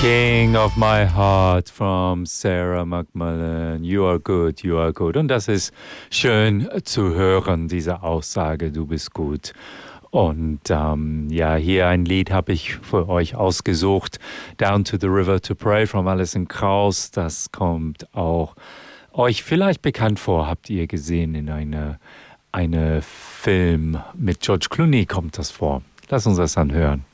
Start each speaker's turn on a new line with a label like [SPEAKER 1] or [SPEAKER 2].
[SPEAKER 1] King of My Heart from Sarah McMillan. You are good, you are good. Und das ist schön zu hören, diese Aussage, du bist gut. Und ja, hier ein Lied habe ich für euch ausgesucht. Down to the River to Pray from Alison Krauss. Das kommt auch euch vielleicht bekannt vor, habt ihr gesehen in eine Film mit George Clooney kommt das vor. Lass uns das anhören.